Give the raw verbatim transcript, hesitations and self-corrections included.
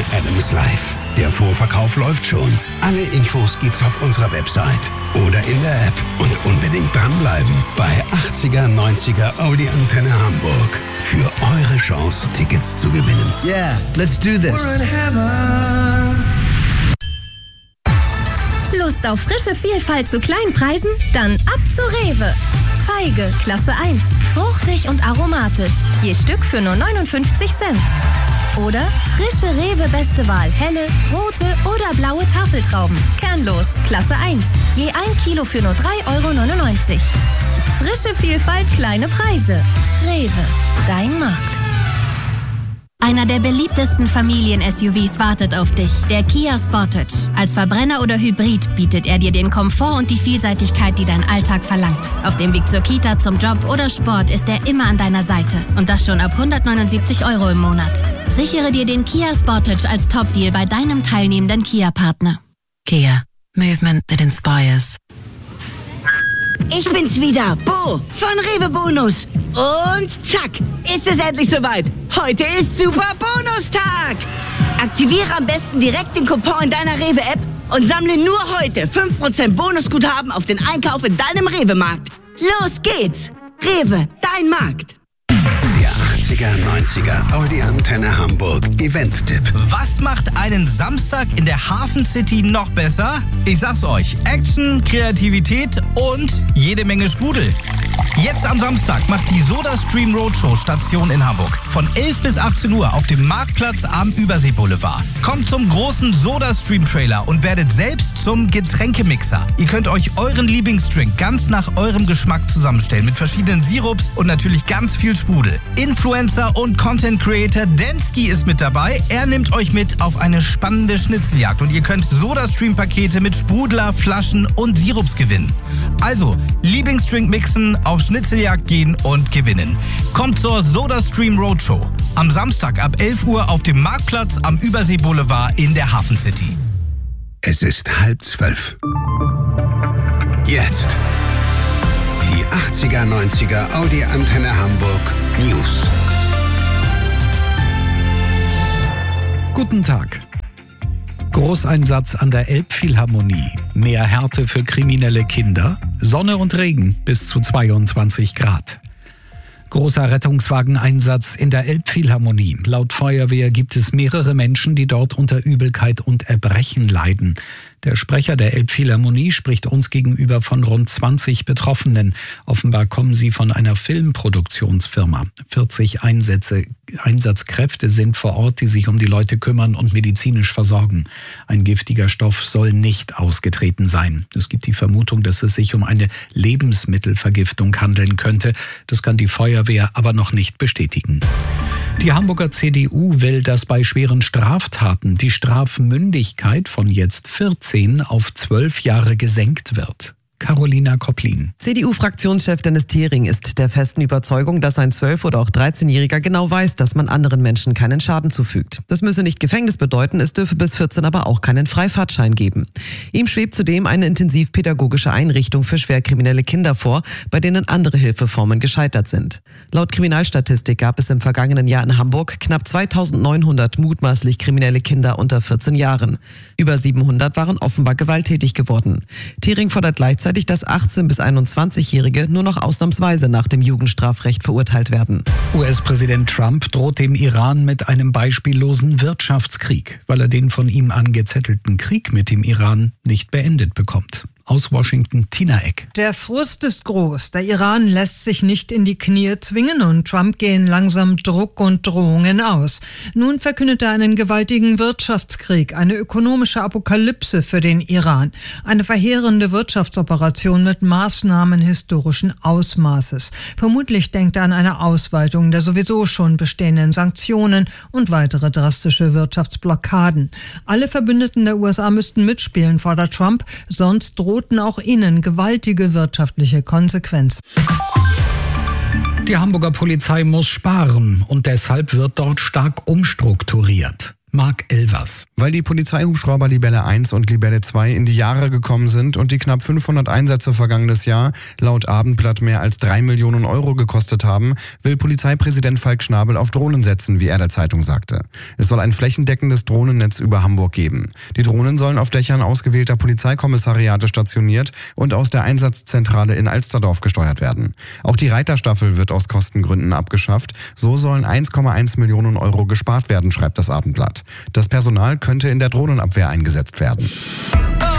Adams Live. Der Vorverkauf läuft schon. Alle Infos gibt's auf unserer Website oder in der App. Und unbedingt dranbleiben bei achtziger, neunziger Audi Antenne Hamburg für eure Chance, Tickets zu gewinnen. Yeah, let's do this. Lust auf frische Vielfalt zu kleinen Preisen? Dann ab zu Rewe. Feige, Klasse eins. Fruchtig und aromatisch. Je Stück für nur neunundfünfzig Cent. Oder frische Rewe Beste Wahl. Helle, rote oder blaue Tafeltrauben. Kernlos, Klasse eins. Je ein Kilo für nur drei Euro neunundneunzig. Frische Vielfalt, kleine Preise. Rewe, dein Markt. Einer der beliebtesten Familien-S U Vs wartet auf dich, der Kia Sportage. Als Verbrenner oder Hybrid bietet er dir den Komfort und die Vielseitigkeit, die dein Alltag verlangt. Auf dem Weg zur Kita, zum Job oder Sport ist er immer an deiner Seite. Und das schon ab hundertneunundsiebzig Euro im Monat. Sichere dir den Kia Sportage als Top-Deal bei deinem teilnehmenden Kia-Partner. Kia. Movement that inspires. Ich bin's wieder, Bo von Rewe Bonus. Und zack, ist es endlich soweit. Heute ist Super Bonustag. Aktiviere am besten direkt den Coupon in deiner Rewe-App und sammle nur heute fünf Prozent Bonusguthaben auf den Einkauf in deinem Rewe-Markt. Los geht's. Rewe, dein Markt. Der achtziger, neunziger Audi Antenne Hamburg Event-Tipp. Was macht einen Samstag in der Hafen City noch besser? Ich sag's euch, Action, Kreativität und jede Menge Sprudel. Jetzt am Samstag macht die SodaStream Roadshow Station in Hamburg. Von elf bis achtzehn Uhr auf dem Marktplatz am Überseeboulevard. Kommt zum großen SodaStream-Trailer und werdet selbst zum Getränkemixer. Ihr könnt euch euren Lieblingsdrink ganz nach eurem Geschmack zusammenstellen mit verschiedenen Sirups und natürlich ganz viel Sprudel. Influencer und Content Creator Densky ist mit dabei. Er nimmt euch mit auf eine spannende Schnitzeljagd und ihr könnt SodaStream-Pakete mit Sprudler, Flaschen und Sirups gewinnen. Also, Lieblingsdrink mixen, auf Schnitzeljagd gehen und gewinnen. Kommt zur SodaStream Roadshow. Am Samstag ab elf Uhr auf dem Marktplatz am Überseeboulevard in der Hafen City. Es ist halb zwölf. Jetzt. Die achtziger, neunziger Audi Antenne Hamburg News. Guten Tag. Großeinsatz an der Elbphilharmonie. Mehr Härte für kriminelle Kinder. Sonne und Regen bis zu zweiundzwanzig Grad. Großer Rettungswageneinsatz in der Elbphilharmonie. Laut Feuerwehr gibt es mehrere Menschen, die dort unter Übelkeit und Erbrechen leiden. Der Sprecher der Elbphilharmonie spricht uns gegenüber von rund zwanzig Betroffenen. Offenbar kommen sie von einer Filmproduktionsfirma. vierzig Einsätze, Einsatzkräfte sind vor Ort, die sich um die Leute kümmern und medizinisch versorgen. Ein giftiger Stoff soll nicht ausgetreten sein. Es gibt die Vermutung, dass es sich um eine Lebensmittelvergiftung handeln könnte. Das kann die Feuerwehr aber noch nicht bestätigen. Die Hamburger C D U will, dass bei schweren Straftaten die Strafmündigkeit von jetzt vierzehn auf zwölf Jahre gesenkt wird. Carolina Kopplin. C D U-Fraktionschef Dennis Thering ist der festen Überzeugung, dass ein zwölf- oder auch dreizehnjähriger genau weiß, dass man anderen Menschen keinen Schaden zufügt. Das müsse nicht Gefängnis bedeuten, es dürfe bis vierzehn aber auch keinen Freifahrtschein geben. Ihm schwebt zudem eine intensivpädagogische Einrichtung für schwerkriminelle Kinder vor, bei denen andere Hilfeformen gescheitert sind. Laut Kriminalstatistik gab es im vergangenen Jahr in Hamburg knapp zweitausendneunhundert mutmaßlich kriminelle Kinder unter vierzehn Jahren. Über siebenhundert waren offenbar gewalttätig geworden. Thering fordert gleichzeitig, dass achtzehn- bis einundzwanzigjährige nur noch ausnahmsweise nach dem Jugendstrafrecht verurteilt werden. U S-Präsident Trump droht dem Iran mit einem beispiellosen Wirtschaftskrieg, weil er den von ihm angezettelten Krieg mit dem Iran nicht beendet bekommt. Aus Washington, Tina Eck. Der Frust ist groß. Der Iran lässt sich nicht in die Knie zwingen und Trump gehen langsam Druck und Drohungen aus. Nun verkündet er einen gewaltigen Wirtschaftskrieg, eine ökonomische Apokalypse für den Iran. Eine verheerende Wirtschaftsoperation mit Maßnahmen historischen Ausmaßes. Vermutlich denkt er an eine Ausweitung der sowieso schon bestehenden Sanktionen und weitere drastische Wirtschaftsblockaden. Alle Verbündeten der U S A müssten mitspielen, fordert Trump, sonst droht auch ihnen gewaltige wirtschaftliche Konsequenzen. Die Hamburger Polizei muss sparen und deshalb wird dort stark umstrukturiert. Mark Elvers. Weil die Polizeihubschrauber Libelle eins und Libelle zwei in die Jahre gekommen sind und die knapp fünfhundert Einsätze vergangenes Jahr laut Abendblatt mehr als drei Millionen Euro gekostet haben, will Polizeipräsident Falk Schnabel auf Drohnen setzen, wie er der Zeitung sagte. Es soll ein flächendeckendes Drohnennetz über Hamburg geben. Die Drohnen sollen auf Dächern ausgewählter Polizeikommissariate stationiert und aus der Einsatzzentrale in Alsterdorf gesteuert werden. Auch die Reiterstaffel wird aus Kostengründen abgeschafft. So sollen eins Komma eins Millionen Euro gespart werden, schreibt das Abendblatt. Das Personal könnte in der Drohnenabwehr eingesetzt werden.